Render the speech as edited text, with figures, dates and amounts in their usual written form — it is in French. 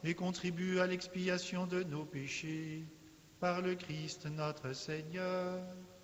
et contribue à l'expiation de nos péchés. Par le Christ notre Seigneur.